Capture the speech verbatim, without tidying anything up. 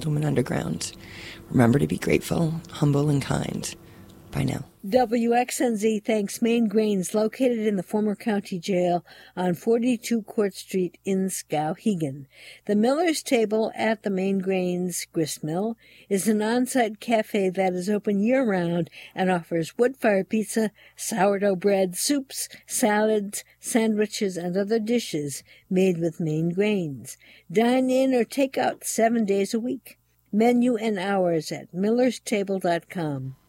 Woman Underground. Remember to be grateful, humble, and kind. Bye now. W X N Z thanks Maine Grains, located in the former county jail on forty-two Court Street in Skowhegan. The Miller's Table at the Maine Grains Gristmill is an on-site cafe that is open year-round and offers wood-fired pizza, sourdough bread, soups, salads, sandwiches, and other dishes made with Maine grains. Dine in or take out seven days a week. Menu and hours at millers table dot com.